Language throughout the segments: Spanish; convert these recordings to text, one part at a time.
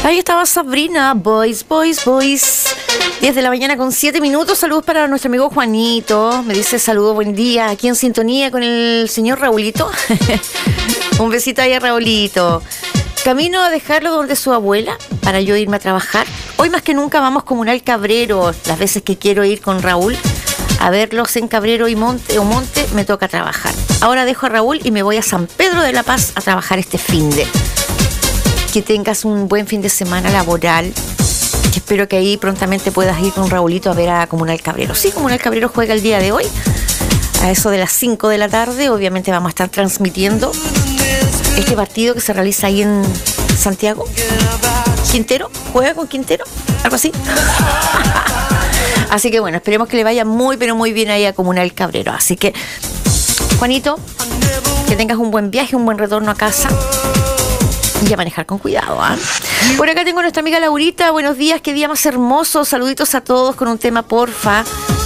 Ahí estaba Sabrina, Boys, Boys, Boys. 10 de la mañana con 7 minutos. Saludos para nuestro amigo Juanito. Me dice saludos, buen día. Aquí en sintonía con el señor Raulito. Un besito ahí a Raulito. Camino a dejarlo donde su abuela para yo irme a trabajar. Hoy más que nunca vamos Comunal Cabrero. Las veces que quiero ir con Raúl a verlos en Cabrero y Monte me toca trabajar. Ahora dejo a Raúl y me voy a San Pedro de la Paz a trabajar este finde. Que tengas un buen fin de semana laboral. Que espero que ahí prontamente puedas ir con Raulito a ver a Comunal Cabrero. Sí, Comunal Cabrero juega el día de hoy a eso de las 5 de la tarde. Obviamente vamos a estar transmitiendo este partido que se realiza ahí en Santiago. Quintero, juega con Quintero, algo así. Así que bueno, esperemos que le vaya muy pero muy bien ahí a Comunal Cabrero. Así que, Juanito, que tengas un buen viaje, un buen retorno a casa. Y a manejar con cuidado, ¿eh? Por acá tengo a nuestra amiga Laurita. Buenos días, qué día más hermoso. Saluditos a todos con un tema, porfa.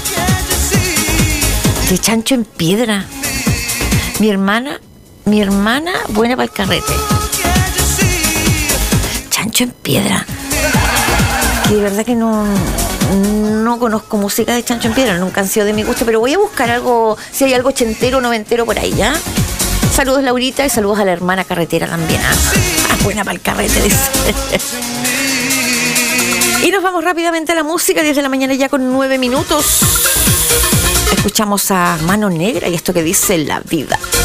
De Chancho en Piedra. Mi hermana, buena para el carrete. Chancho en Piedra. Que de verdad que no conozco música de Chancho en Piedra. Nunca han sido de mi gusto, pero voy a buscar algo, si hay algo ochentero o noventero por ahí, ¿ya? Saludos, Laurita, y saludos a la hermana carretera también. Buena para el carrete, dice. Y nos vamos rápidamente a la música. 10 de la mañana ya con 9 minutos. Escuchamos a Mano Negra y esto que dice La Vida.